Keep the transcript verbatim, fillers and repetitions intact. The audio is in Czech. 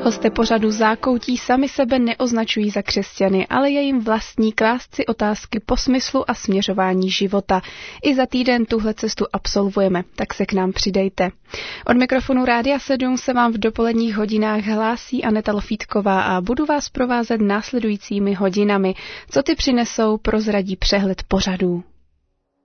Hosté pořadu Zákoutí sami sebe neoznačují za křesťany, ale je jim vlastní klást si otázky po smyslu a směřování života. I za týden tuhle cestu absolvujeme, tak se k nám přidejte. Od mikrofonu Rádia sedm se vám v dopoledních hodinách hlásí Aneta Lofítková a budu vás provázet následujícími hodinami. Co ty přinesou, prozradí přehled pořadů.